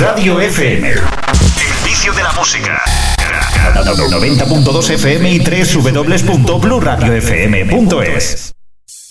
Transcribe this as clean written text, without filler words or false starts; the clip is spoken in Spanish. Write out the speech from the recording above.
Radio FM. El vicio de la música. 90.2 FM y www.bluradiofm.es.